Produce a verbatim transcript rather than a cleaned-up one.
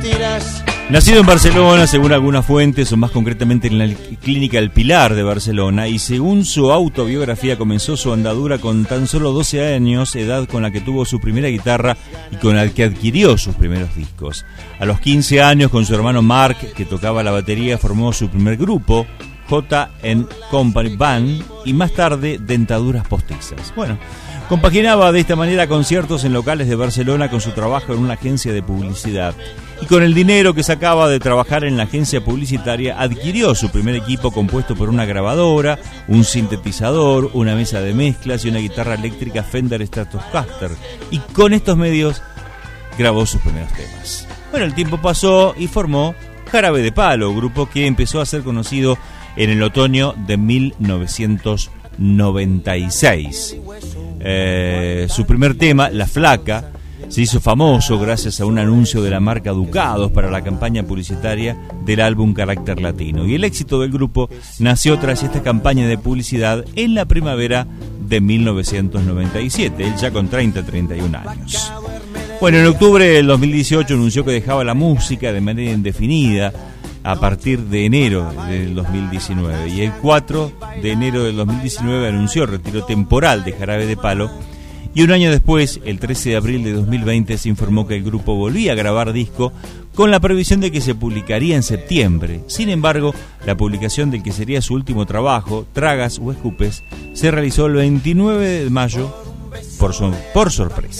Nacido en Barcelona, según algunas fuentes, o más concretamente en la Clínica El Pilar de Barcelona, y según su autobiografía, comenzó su andadura con tan solo doce años, edad con la que tuvo su primera guitarra y con la que adquirió sus primeros discos. A los quince años, con su hermano Mark, que tocaba la batería, formó su primer grupo, J and Company Band, y más tarde Dentaduras Postizas. Bueno, compaginaba de esta manera conciertos en locales de Barcelona con su trabajo en una agencia de publicidad. Y con el dinero que sacaba de trabajar en la agencia publicitaria, adquirió su primer equipo compuesto por una grabadora, un sintetizador, una mesa de mezclas y una guitarra eléctrica Fender Stratocaster. Y con estos medios grabó sus primeros temas. Bueno, el tiempo pasó y formó Jarabe de Palo, grupo que empezó a ser conocido en el otoño de mil novecientos noventa y seis. Eh, su primer tema, La Flaca, se hizo famoso gracias a un anuncio de la marca Ducados para la campaña publicitaria del álbum Carácter Latino. Y el éxito del grupo nació tras esta campaña de publicidad en la primavera de mil novecientos noventa y siete, él ya con treinta, treinta y un años. Bueno, en octubre del dos mil dieciocho anunció que dejaba la música de manera indefinida a partir de enero del dos mil diecinueve. Y el cuatro de enero del dos mil diecinueve anunció el retiro temporal de Jarabe de Palo. Y un año después, el trece de abril de dos mil veinte, se informó que el grupo volvía a grabar disco con la previsión de que se publicaría en septiembre. Sin embargo, la publicación del que sería su último trabajo, Tragas o Escupes, se realizó el veintinueve de mayo por, so- por sorpresa.